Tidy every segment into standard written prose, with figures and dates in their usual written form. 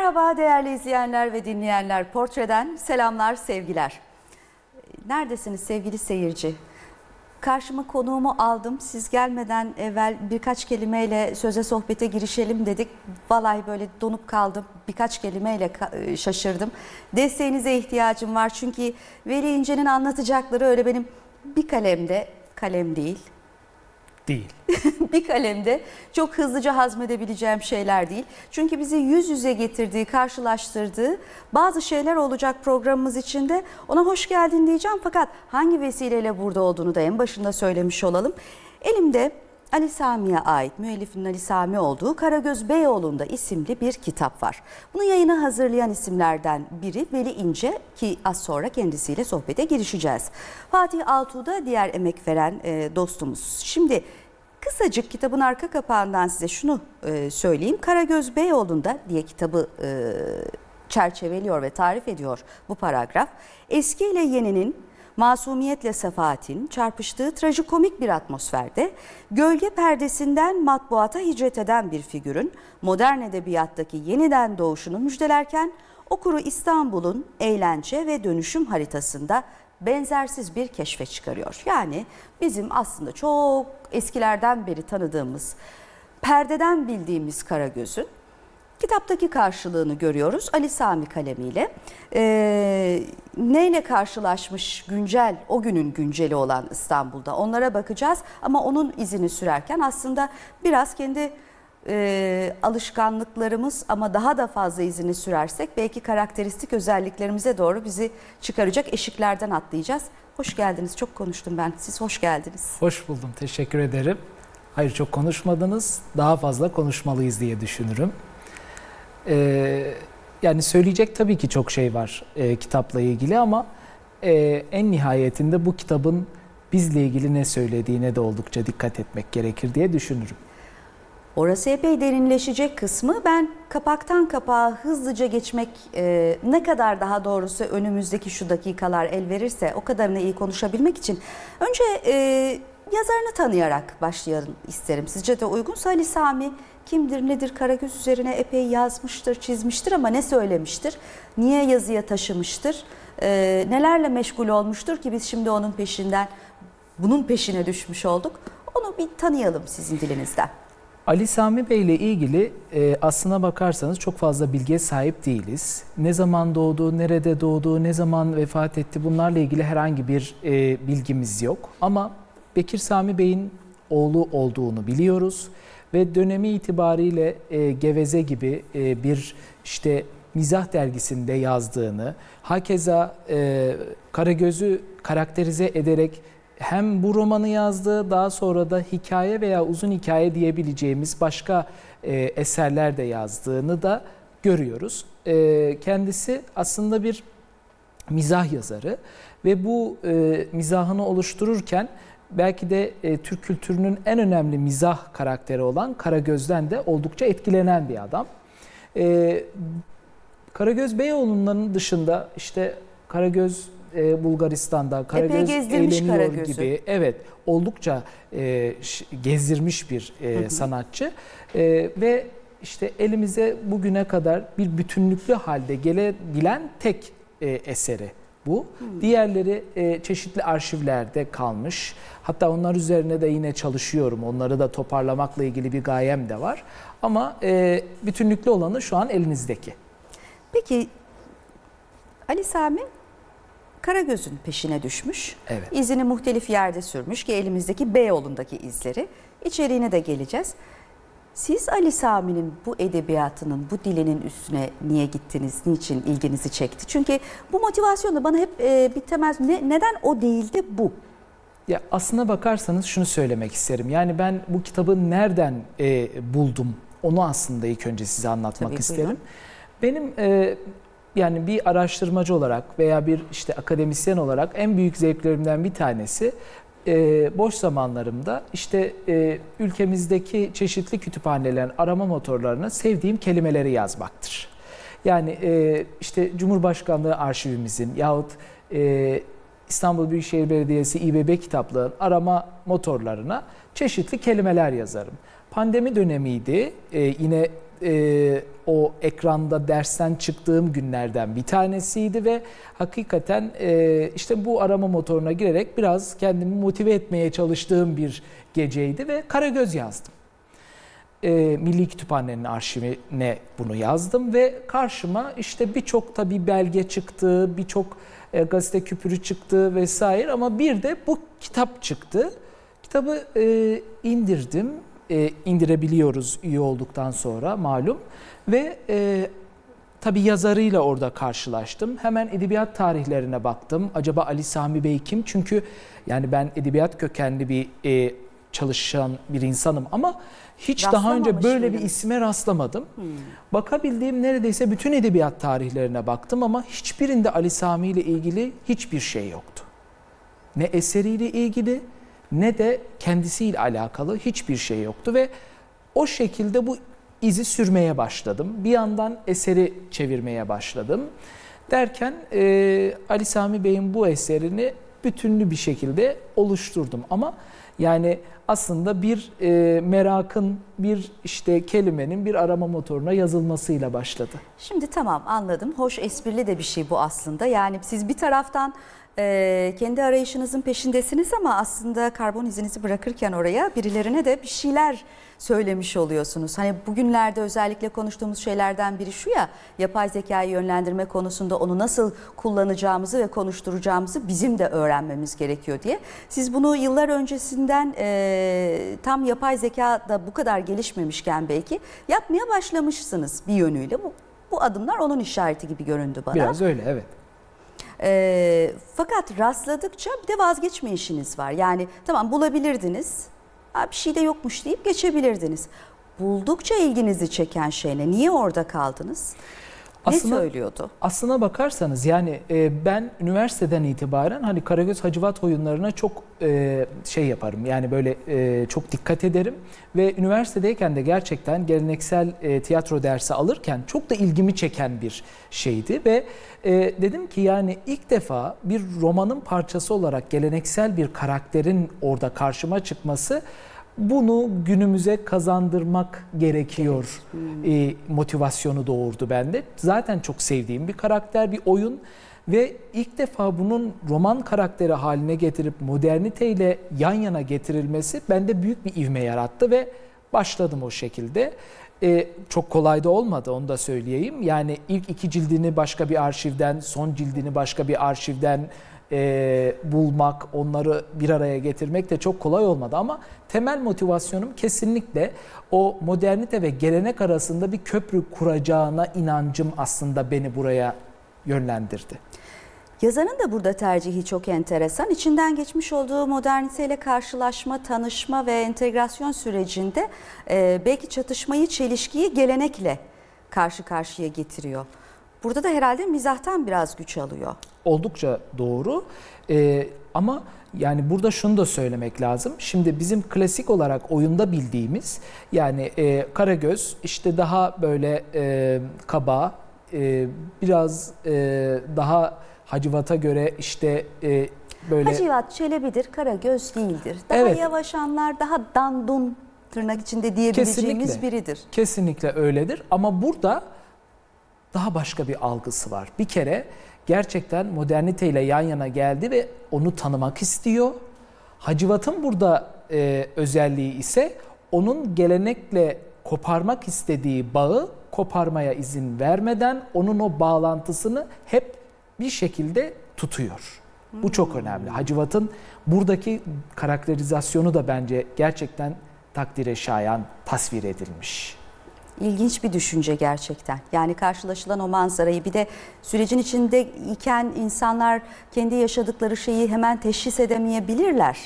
Merhaba değerli izleyenler ve dinleyenler. Portre'den selamlar, sevgiler. Neredesiniz sevgili seyirci? Karşıma konuğumu aldım. Siz gelmeden evvel birkaç kelimeyle söze sohbete girişelim dedik. Vallahi böyle donup kaldım. Birkaç kelimeyle şaşırdım. Desteğinize ihtiyacım var. Çünkü Veli İnce'nin anlatacakları öyle benim bir kalemde, kalem değil. Bir kalemde çok hızlıca hazmedebileceğim şeyler değil. Çünkü bizi yüz yüze getirdiği, karşılaştırdığı bazı şeyler olacak programımız içinde. Ona hoş geldin diyeceğim fakat hangi vesileyle burada olduğunu da en başında söylemiş olalım. Elimde Ali Sami'ye ait, müellifinin Ali Sami olduğu Karagöz Beyoğlu'nda isimli bir kitap var. Bunu yayına hazırlayan isimlerden biri Veli İnce ki az sonra kendisiyle sohbete girişeceğiz. Fatih Altuğ da diğer emek veren dostumuz. Şimdi kısacık kitabın arka kapağından size şunu söyleyeyim. Karagöz Beyoğlu'nda diye kitabı çerçeveliyor ve tarif ediyor bu paragraf. Eski ile yeninin, masumiyetle sefaatin çarpıştığı trajikomik bir atmosferde gölge perdesinden matbuata hicret eden bir figürün modern edebiyattaki yeniden doğuşunu müjdelerken okuru İstanbul'un eğlence ve dönüşüm haritasında benzersiz bir keşfe çıkarıyor. Yani bizim aslında çok eskilerden beri tanıdığımız, perdeden bildiğimiz Karagöz'ün kitaptaki karşılığını görüyoruz Ali Sami kalemiyle. Neyle karşılaşmış güncel, o günün günceli olan İstanbul'da onlara bakacağız. Ama onun izini sürerken aslında biraz kendi alışkanlıklarımız ama daha da fazla izini sürersek belki karakteristik özelliklerimize doğru bizi çıkaracak eşiklerden atlayacağız. Hoş geldiniz. Çok konuştum ben. Siz hoş geldiniz. Hoş buldum. Teşekkür ederim. Hayır, çok konuşmadınız. Daha fazla konuşmalıyız diye düşünürüm. Yani söyleyecek tabii ki çok şey var kitapla ilgili ama en nihayetinde bu kitabın bizle ilgili ne söylediğine de oldukça dikkat etmek gerekir diye düşünürüm. Orası epey derinleşecek kısmı. Ben kapaktan kapağa hızlıca geçmek ne kadar daha doğrusu önümüzdeki şu dakikalar el verirse o kadarını iyi konuşabilmek için önce yazarını tanıyarak başlayalım isterim. Sizce de uygunsa Ali Sami kimdir, nedir? Karagöz üzerine epey yazmıştır, çizmiştir ama ne söylemiştir? Niye yazıya taşımıştır? Nelerle meşgul olmuştur ki biz şimdi bunun peşine düşmüş olduk? Onu bir tanıyalım sizin dilinizden. Ali Sami Bey ile ilgili aslına bakarsanız çok fazla bilgiye sahip değiliz. Ne zaman doğdu, nerede doğdu, ne zaman vefat etti bunlarla ilgili herhangi bir bilgimiz yok. Ama Bekir Sami Bey'in oğlu olduğunu biliyoruz. Ve dönemi itibariyle Geveze gibi bir mizah dergisinde yazdığını, hakeza Karagöz'ü karakterize ederek hem bu romanı yazdı, daha sonra da hikaye veya uzun hikaye diyebileceğimiz başka eserler de yazdığını da görüyoruz. Kendisi aslında bir mizah yazarı ve bu mizahını oluştururken belki de Türk kültürünün en önemli mizah karakteri olan Karagöz'den de oldukça etkilenen bir adam. Karagöz Beyoğlu'nun dışında Karagöz Bulgaristan'da, Karagöz eğleniyor gibi oldukça gezdirmiş bir sanatçı ve elimize bugüne kadar bir bütünlüklü halde gelebilen tek eseri bu. Diğerleri çeşitli arşivlerde kalmış. Hatta onlar üzerine de yine çalışıyorum. Onları da toparlamakla ilgili bir gayem de var. Ama bütünlüklü olanı şu an elinizdeki. Peki Ali Sami Karagöz'ün peşine düşmüş. Evet. İzini muhtelif yerde sürmüş ki elimizdeki Beyoğlu'ndaki izleri. İçeriğine de geleceğiz. Siz Ali Sami'nin bu edebiyatının, bu dilinin üstüne niye gittiniz, niçin ilginizi çekti? Çünkü bu motivasyon da bana hep bir temel, neden o değil de bu? Ya aslına bakarsanız şunu söylemek isterim. Yani ben bu kitabı nereden buldum, onu aslında ilk önce size anlatmak isterim. Buyurun. Benim yani bir araştırmacı olarak veya bir akademisyen olarak en büyük zevklerimden bir tanesi boş zamanlarımda ülkemizdeki çeşitli kütüphanelerin arama motorlarına sevdiğim kelimeleri yazmaktır. Yani Cumhurbaşkanlığı arşivimizin yahut İstanbul Büyükşehir Belediyesi İBB kitaplarının arama motorlarına çeşitli kelimeler yazarım. Pandemi dönemiydi. Yine o ekranda dersten çıktığım günlerden bir tanesiydi ve hakikaten işte bu arama motoruna girerek biraz kendimi motive etmeye çalıştığım bir geceydi ve Karagöz yazdım. Milli Kütüphane'nin arşivine bunu yazdım ve karşıma işte birçok tabii belge çıktı, birçok gazete küpürü çıktı vesaire ama bir de bu kitap çıktı. Kitabı indirdim, indirebiliyoruz üye olduktan sonra malum ve tabii yazarıyla orada karşılaştım. Hemen edebiyat tarihlerine baktım. Acaba Ali Sami Bey kim? Çünkü yani ben edebiyat kökenli bir çalışan bir insanım ama hiç daha önce böyle bir isme rastlamadım. Bakabildiğim neredeyse bütün edebiyat tarihlerine baktım ama hiçbirinde Ali Sami ile ilgili hiçbir şey yoktu. Ne eseriyle ilgili ne de kendisiyle alakalı hiçbir şey yoktu ve o şekilde bu izi sürmeye başladım. Bir yandan eseri çevirmeye başladım. Derken Ali Sami Bey'in bu eserini bütünlü bir şekilde oluşturdum ama yani aslında bir merakın, bir işte kelimenin bir arama motoruna yazılmasıyla başladı. Şimdi tamam, anladım. Hoş, esprili de bir şey bu aslında. Yani siz bir taraftan kendi arayışınızın peşindesiniz ama aslında karbon izinizi bırakırken oraya birilerine de bir şeyler söylemiş oluyorsunuz. Hani bugünlerde özellikle konuştuğumuz şeylerden biri şu ya, yapay zekayı yönlendirme konusunda onu nasıl kullanacağımızı ve konuşturacağımızı bizim de öğrenmemiz gerekiyor diye. Siz bunu yıllar öncesinden tam yapay zeka da bu kadar gelişmemişken belki yapmaya başlamışsınız bir yönüyle. Bu adımlar onun işareti gibi göründü bana. Biraz öyle, evet. Fakat rastladıkça bir de vazgeçme işiniz var. Yani tamam, bulabilirdiniz, bir şey de yokmuş deyip geçebilirdiniz. Buldukça ilginizi çeken şey ne? Niye orada kaldınız? Ne söylüyordu? Aslına bakarsanız yani ben üniversiteden itibaren hani Karagöz Hacivat oyunlarına çok şey yaparım. Yani böyle çok dikkat ederim ve üniversitedeyken de gerçekten geleneksel tiyatro dersi alırken çok da ilgimi çeken bir şeydi ve dedim ki yani ilk defa bir romanın parçası olarak geleneksel bir karakterin orada karşıma çıkması, bunu günümüze kazandırmak gerekiyor motivasyonu doğurdu bende. Zaten çok sevdiğim bir karakter, bir oyun ve ilk defa bunun roman karakteri haline getirip moderniteyle yan yana getirilmesi bende büyük bir ivme yarattı ve başladım o şekilde. Çok kolay da olmadı, onu da söyleyeyim. Yani ilk 2 cildini başka bir arşivden, son cildini başka bir arşivden bulmak, onları bir araya getirmek de çok kolay olmadı ama temel motivasyonum kesinlikle o modernite ve gelenek arasında bir köprü kuracağına inancım aslında beni buraya yönlendirdi. Yazarın da burada tercihi çok enteresan. İçinden geçmiş olduğu moderniteyle karşılaşma, tanışma ve entegrasyon sürecinde belki çatışmayı, çelişkiyi gelenekle karşı karşıya getiriyor. Burada da herhalde mizahtan biraz güç alıyor. Oldukça doğru ama yani burada şunu da söylemek lazım. Şimdi bizim klasik olarak oyunda bildiğimiz yani Karagöz işte daha böyle kaba, biraz daha Hacivat'a göre işte böyle... Hacivat Çelebi'dir, Karagöz değildir. Daha evet, yavaşanlar, daha dandun tırnak içinde diyebileceğimiz biridir. Kesinlikle öyledir ama burada daha başka bir algısı var. Bir kere gerçekten moderniteyle yan yana geldi ve onu tanımak istiyor. Hacivat'ın burada özelliği ise onun gelenekle koparmak istediği bağı koparmaya izin vermeden onun o bağlantısını hep bir şekilde tutuyor. Bu çok önemli. Hacivat'ın buradaki karakterizasyonu da bence gerçekten takdire şayan tasvir edilmiş. İlginç bir düşünce gerçekten. Yani karşılaşılan o manzarayı, bir de sürecin içinde iken insanlar kendi yaşadıkları şeyi hemen teşhis edemeyebilirler.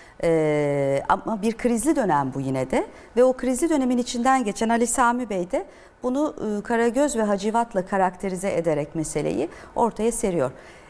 Ama bir krizli dönem bu yine de ve o krizli dönemin içinden geçen Ali Sami Bey de bunu Karagöz ve Hacivat'la karakterize ederek meseleyi ortaya seriyor.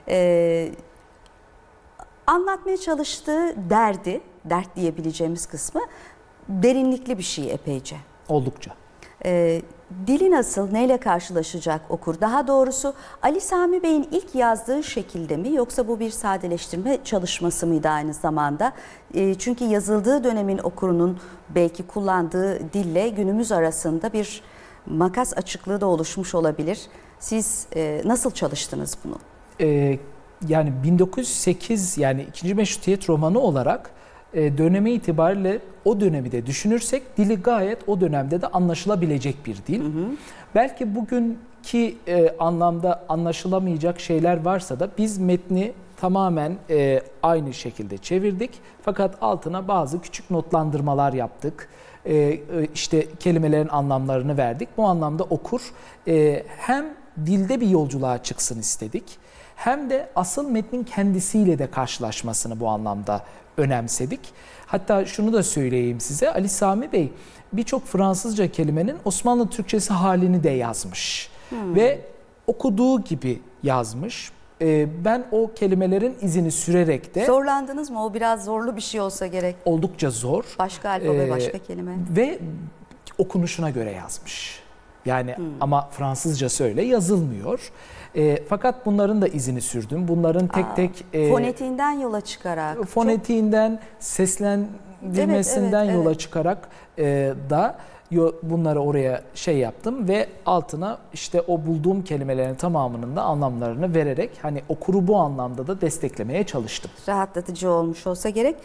Anlatmaya çalıştığı dert diyebileceğimiz kısmı derinlikli bir şey epeyce. Oldukça. Dili nasıl, neyle karşılaşacak okur? Daha doğrusu Ali Sami Bey'in ilk yazdığı şekilde mi, yoksa bu bir sadeleştirme çalışması mıydı aynı zamanda? Çünkü yazıldığı dönemin okurunun belki kullandığı dille günümüz arasında bir makas açıklığı da oluşmuş olabilir. Siz nasıl çalıştınız bunu? Yani 1908 yani 2. Meşrutiyet romanı olarak dönemi itibariyle o dönemi de düşünürsek dili gayet o dönemde de anlaşılabilecek bir dil. Belki bugünkü anlamda anlaşılamayacak şeyler varsa da biz metni tamamen aynı şekilde çevirdik. Fakat altına bazı küçük notlandırmalar yaptık. İşte kelimelerin anlamlarını verdik. Bu anlamda okur hem dilde bir yolculuğa çıksın istedik, hem de asıl metnin kendisiyle de karşılaşmasını bu anlamda önemsedik. Hatta şunu da söyleyeyim size, Ali Sami Bey birçok Fransızca kelimenin Osmanlı Türkçesi halini de yazmış. Ve okuduğu gibi yazmış. Ben o kelimelerin izini sürerek de... Zorlandınız mı? O biraz zorlu bir şey olsa gerek. Oldukça zor. Başka alfabe, başka kelime. Ve okunuşuna göre yazmış. Yani ama Fransızcası öyle yazılmıyor. Fakat bunların da izini sürdüm. Bunların tek tek... Fonetiğinden yola çıkarak. Fonetiğinden, seslendirmesinden Evet. yola çıkarak da bunları oraya yaptım ve altına işte o bulduğum kelimelerin tamamının da anlamlarını vererek hani okuru bu anlamda da desteklemeye çalıştım. Rahatlatıcı olmuş olsa gerek.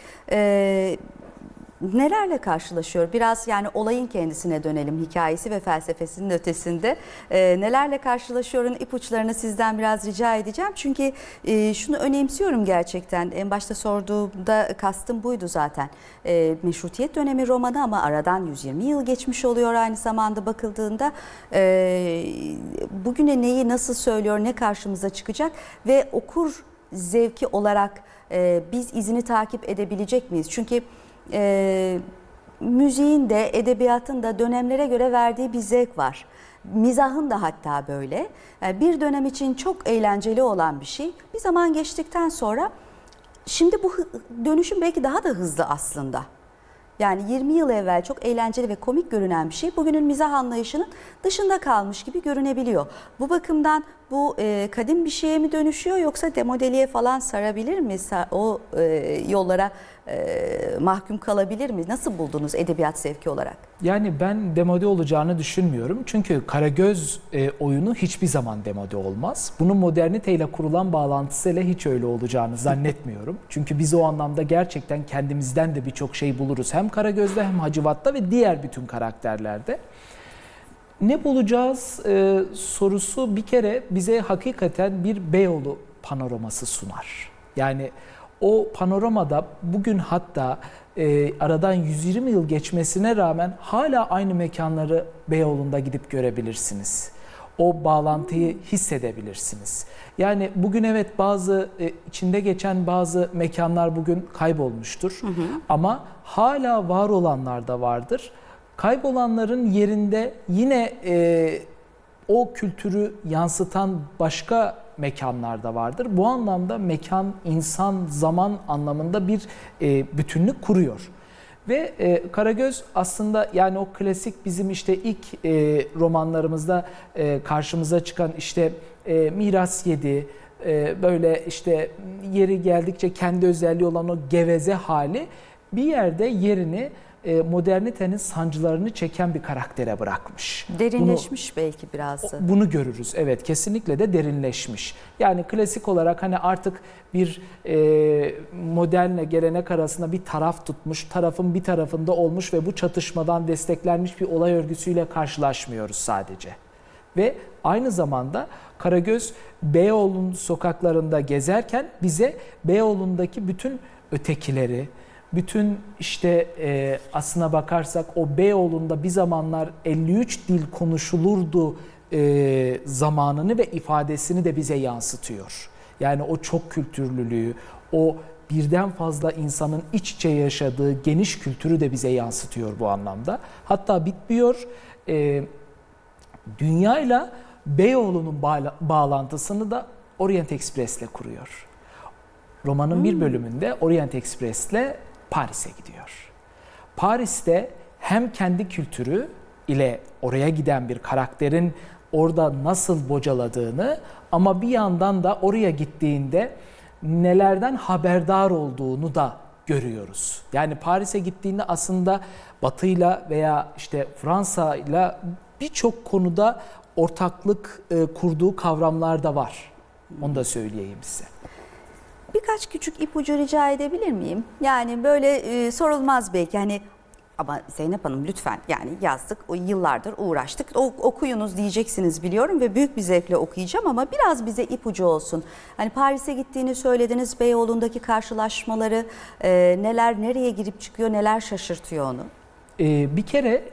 Nelerle karşılaşıyor? Biraz yani olayın kendisine dönelim, hikayesi ve felsefesinin ötesinde. Nelerle karşılaşıyorun ipuçlarını sizden biraz rica edeceğim. Çünkü şunu önemsiyorum gerçekten. En başta sorduğumda kastım buydu zaten. Meşrutiyet dönemi romanı ama aradan 120 yıl geçmiş oluyor aynı zamanda bakıldığında. Bugüne neyi nasıl söylüyor, ne karşımıza çıkacak ve okur zevki olarak biz izini takip edebilecek miyiz? Çünkü müziğin de edebiyatın da dönemlere göre verdiği bir zevk var. Mizahın da hatta böyle. Yani bir dönem için çok eğlenceli olan bir şey. Bir zaman geçtikten sonra şimdi bu dönüşüm belki daha da hızlı aslında. Yani 20 yıl evvel çok eğlenceli ve komik görünen bir şey bugünün mizah anlayışının dışında kalmış gibi görünebiliyor. Bu bakımdan bu kadim bir şeye mi dönüşüyor yoksa demodeliğe falan sarabilir mi? O yollara mahkum kalabilir mi? Nasıl buldunuz edebiyat zevki olarak? Yani ben demode olacağını düşünmüyorum. Çünkü Karagöz oyunu hiçbir zaman demode olmaz. Bunun moderniteyle kurulan bağlantısıyla hiç öyle olacağını zannetmiyorum. Çünkü biz o anlamda gerçekten kendimizden de birçok şey buluruz. Hem Karagöz'de hem Hacivat'ta ve diğer bütün karakterlerde. Ne bulacağız sorusu bir kere bize hakikaten bir Beyoğlu panoraması sunar. Yani o panoramada bugün hatta aradan 120 yıl geçmesine rağmen hala aynı mekanları Beyoğlu'nda gidip görebilirsiniz. O bağlantıyı hissedebilirsiniz. Yani bugün evet bazı içinde geçen bazı mekanlar bugün kaybolmuştur. Ama hala var olanlar da vardır. Kaybolanların yerinde yine o kültürü yansıtan başka mekanlar da vardır. Bu anlamda mekan, insan, zaman anlamında bir bütünlük kuruyor. Ve Karagöz aslında yani o klasik bizim işte ilk romanlarımızda karşımıza çıkan işte Miras 7, böyle işte yeri geldikçe kendi özelliği olan o geveze hali bir yerde yerini modernitenin sancılarını çeken bir karaktere bırakmış. Derinleşmiş belki biraz da. Bunu görürüz. Evet, kesinlikle de derinleşmiş. Yani klasik olarak hani artık bir modernle gelenek arasında bir taraf tutmuş, tarafın bir tarafında olmuş ve bu çatışmadan desteklenmiş bir olay örgüsüyle karşılaşmıyoruz sadece. Ve aynı zamanda Karagöz Beyoğlu'nun sokaklarında gezerken bize Beyoğlu'ndaki bütün ötekileri, bütün işte aslına bakarsak o Beyoğlu'nda bir zamanlar 53 dil konuşulurdu zamanını ve ifadesini de bize yansıtıyor. Yani o çok kültürlülüğü, o birden fazla insanın iç içe yaşadığı geniş kültürü de bize yansıtıyor bu anlamda. Hatta bitmiyor, dünyayla Beyoğlu'nun bağlantısını da Orient Express'le kuruyor. Romanın bir bölümünde Orient Express'le Paris'e gidiyor. Paris'te hem kendi kültürü ile oraya giden bir karakterin orada nasıl bocaladığını ama bir yandan da oraya gittiğinde nelerden haberdar olduğunu da görüyoruz. Yani Paris'e gittiğinde aslında Batı'yla veya işte Fransa'yla birçok konuda ortaklık kurduğu kavramlar da var. Onu da söyleyeyim size. Birkaç küçük ipucu rica edebilir miyim? Yani böyle sorulmaz belki hani, ama Zeynep Hanım lütfen, yani yazdık, o yıllardır uğraştık, okuyunuz diyeceksiniz biliyorum ve büyük bir zevkle okuyacağım, ama biraz bize ipucu olsun. Hani Paris'e gittiğini söylediniz, Beyoğlu'ndaki karşılaşmaları, neler, nereye girip çıkıyor, neler şaşırtıyor onu? Bir kere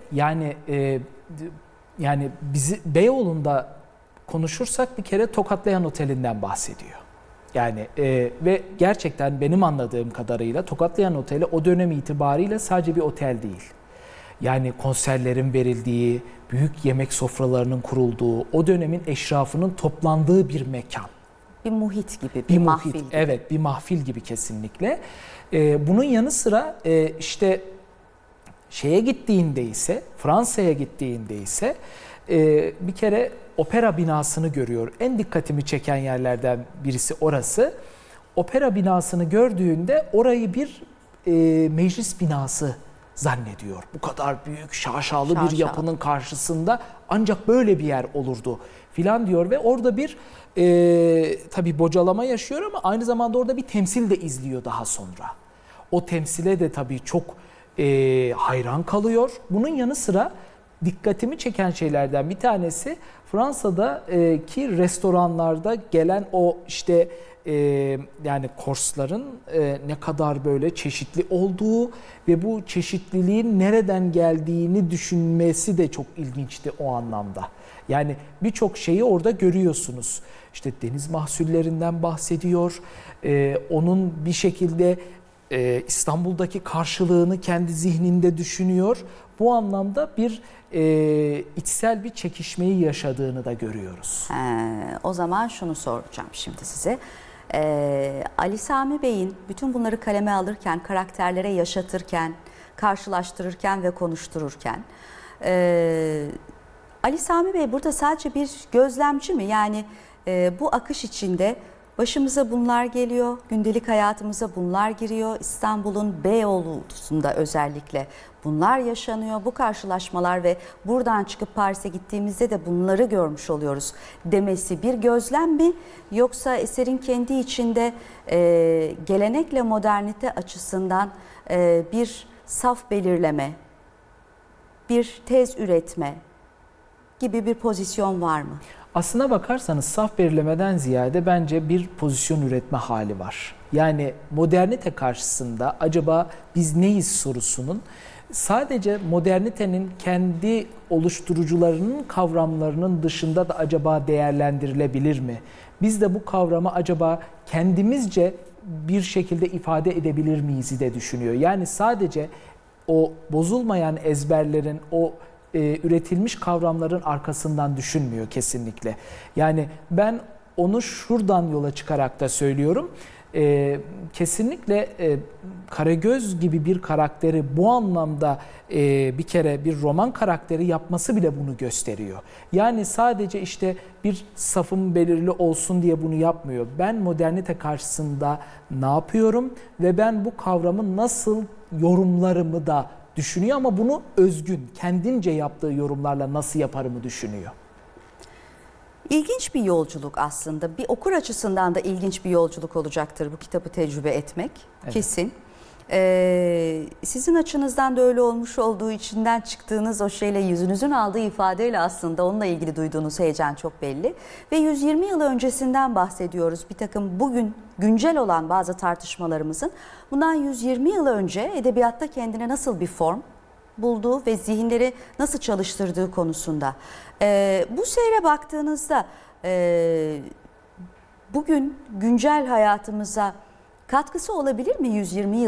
yani bizi Beyoğlu'nda konuşursak bir kere Tokatlayan Oteli'nden bahsediyor. Yani ve gerçekten benim anladığım kadarıyla Tokatlayan Oteli o dönem itibariyle sadece bir otel değil. Yani konserlerin verildiği, büyük yemek sofralarının kurulduğu, o dönemin eşrafının toplandığı bir mekan. Bir muhit gibi, Bir mahfil muhit, gibi. evet, bir mahfil gibi kesinlikle. Bunun yanı sıra işte şeye gittiğinde ise, Fransa'ya gittiğinde ise bir kere opera binasını görüyor. En dikkatimi çeken yerlerden birisi orası. Opera binasını gördüğünde orayı bir meclis binası zannediyor. Bu kadar büyük, şaşalı bir yapının karşısında ancak böyle bir yer olurdu filan diyor ve orada bir tabii bocalama yaşıyor ama aynı zamanda orada bir temsil de izliyor daha sonra. O temsile de tabii çok hayran kalıyor. Bunun yanı sıra dikkatimi çeken şeylerden bir tanesi Fransa'daki restoranlarda gelen o işte yani korsların ne kadar böyle çeşitli olduğu ve bu çeşitliliğin nereden geldiğini düşünmesi de çok ilginçti o anlamda. Yani birçok şeyi orada görüyorsunuz. İşte deniz mahsullerinden bahsediyor. Onun bir şekilde İstanbul'daki karşılığını kendi zihninde düşünüyor. Bu anlamda bir içsel bir çekişmeyi yaşadığını da görüyoruz. O zaman şunu soracağım şimdi size. Ali Sami Bey'in bütün bunları kaleme alırken, karakterlere yaşatırken, karşılaştırırken ve konuştururken, Ali Sami Bey burada sadece bir gözlemci mi? Yani bu akış içinde başımıza bunlar geliyor, gündelik hayatımıza bunlar giriyor. İstanbul'un Beyoğlu'sunda özellikle bunlar yaşanıyor. Bu karşılaşmalar ve buradan çıkıp Paris'e gittiğimizde de bunları görmüş oluyoruz demesi bir gözlem mi? Yoksa eserin kendi içinde gelenekle modernite açısından bir saf belirleme, bir tez üretme gibi bir pozisyon var mı? Aslına bakarsanız saf belirlemeden ziyade bence bir pozisyon üretme hali var. Yani modernite karşısında acaba biz neyiz sorusunun sadece modernitenin kendi oluşturucularının kavramlarının dışında da acaba değerlendirilebilir mi? Biz de bu kavramı acaba kendimizce bir şekilde ifade edebilir miyiz de düşünüyor. Yani sadece o bozulmayan ezberlerin, o üretilmiş kavramların arkasından düşünmüyor kesinlikle. Yani ben onu şuradan yola çıkarak da söylüyorum. Kesinlikle Karagöz gibi bir karakteri bu anlamda bir kere bir roman karakteri yapması bile bunu gösteriyor. Yani sadece işte bir safım belirli olsun diye bunu yapmıyor. Ben modernite karşısında ne yapıyorum ve ben bu kavramı nasıl yorumlarımı da düşünüyor ama bunu özgün, kendince yaptığı yorumlarla nasıl yaparımı düşünüyor. İlginç bir yolculuk aslında. Bir okur açısından da ilginç bir yolculuk olacaktır bu kitabı tecrübe etmek. Evet. Kesin. Sizin açınızdan da öyle olmuş olduğu, içinden çıktığınız o şeyle, yüzünüzün aldığı ifadeyle aslında onunla ilgili duyduğunuz heyecan çok belli. Ve 120 yıl öncesinden bahsediyoruz. Bir takım bugün güncel olan bazı tartışmalarımızın bundan 120 yıl önce edebiyatta kendine nasıl bir form bulduğu ve zihinleri nasıl çalıştırdığı konusunda. Bu seyre baktığınızda bugün güncel hayatımıza katkısı olabilir mi 120 yıl